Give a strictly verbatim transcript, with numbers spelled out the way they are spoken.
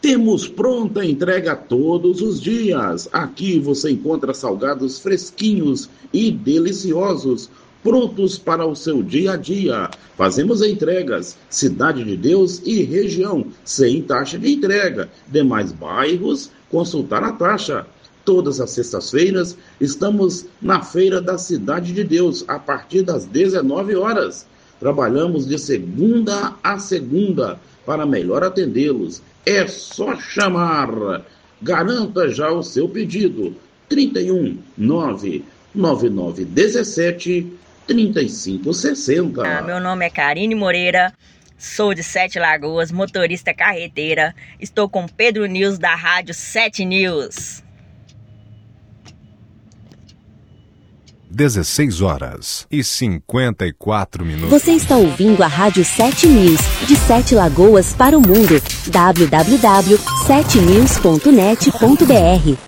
Temos pronta entrega todos os dias. Aqui você encontra salgados fresquinhos e deliciosos, prontos para o seu dia a dia. Fazemos entregas, Cidade de Deus e região, sem taxa de entrega. Demais bairros, consultar a taxa. Todas as sextas-feiras estamos na Feira da Cidade de Deus, a partir das dezenove horas. Trabalhamos de segunda a segunda para melhor atendê-los. É só chamar. Garanta já o seu pedido. trinta e um, nove nove nove dezessete, trinta e cinco sessenta. Ah, meu nome é Karine Moreira, sou de Sete Lagoas, motorista carreteira. Estou com Pedro News da Rádio Sete News. dezesseis horas e cinquenta e quatro minutos. Você está ouvindo a Rádio Sete News, de Sete Lagoas para o mundo. w w w ponto sete news ponto net ponto b r